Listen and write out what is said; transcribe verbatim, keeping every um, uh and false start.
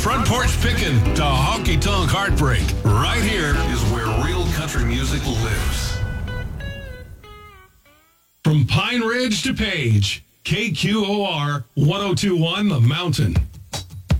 front porch picking to honky tonk heartbreak, right here is where real country music lives. From Pine Ridge to Page, K Q O R ten twenty-one The Mountain.